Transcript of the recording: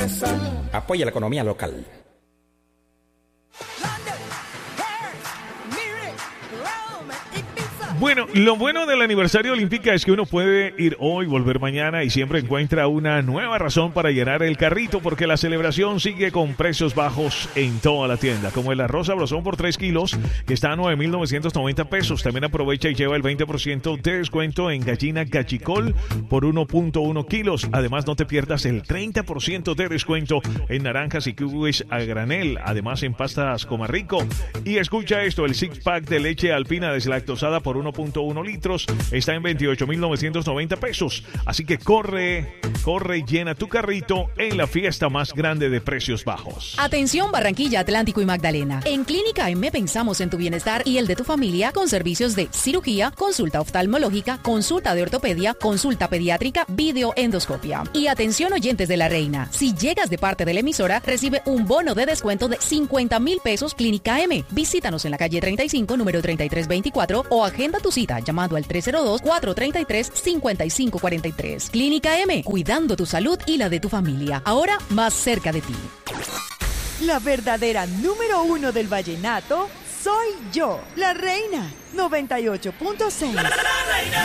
Apoya la economía local. Bueno, lo bueno del aniversario Olímpica es que uno puede ir hoy, volver mañana y siempre encuentra una nueva razón para llenar el carrito porque la celebración sigue con precios bajos en toda la tienda, como el arroz sabrosón por 3 kilos que está a 9,990 pesos. También aprovecha y lleva el 20% de descuento en gallina cachicol por 1.1 kilos. Además, no te pierdas el 30% de descuento en naranjas y kiwis a granel. Además, en pastas Comarrico. Y escucha esto, el six pack de leche alpina deslactosada por 1.1 litros está en 28,990 pesos. Así que corre, llena tu carrito en la fiesta más grande de precios bajos. Atención Barranquilla, Atlántico y Magdalena. En Clínica M pensamos en tu bienestar y el de tu familia con servicios de cirugía, consulta oftalmológica, consulta de ortopedia, consulta pediátrica, videoendoscopia. Y atención oyentes de La Reina. Si llegas de parte de la emisora, recibe un bono de descuento de 50,000 pesos Clínica M. Visítanos en la calle 35, número 3324 o agenda tu cita llamando al 302-433-5543. Clínica M, cuidando tu salud y la de tu familia. Ahora más cerca de ti. La verdadera número 1 del vallenato soy yo, la Reina 98.6.